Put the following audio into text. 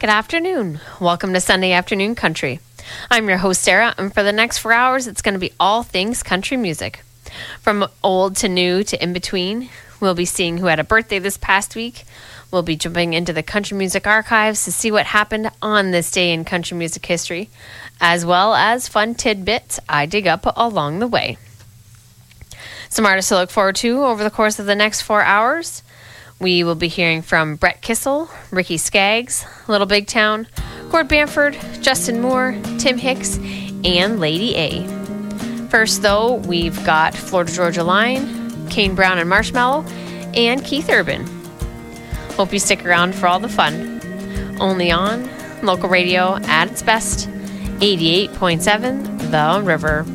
Good afternoon. Welcome to Sunday Afternoon Country. I'm your host, Sarah, and for the next 4 hours, it's going to be all things country music. From old to new to in between, we'll be seeing who had a birthday this past week. We'll be jumping into the country music archives to see what happened on this day in country music history, as well as fun tidbits I dig up along the way. Some artists to look forward to over the course of the next 4 hours. We will be hearing from Brett Kissel, Ricky Skaggs, Little Big Town, Gord Bamford, Justin Moore, Tim Hicks, and Lady A. First, though, we've got Florida Georgia Line, Kane Brown and Marshmallow, and Keith Urban. Hope you stick around for all the fun. Only on local radio at its best, 88.7 The River.